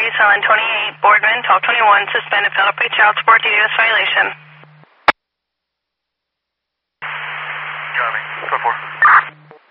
Island 28, Boardman, 1221, suspended, failed to pay child support due to this violation.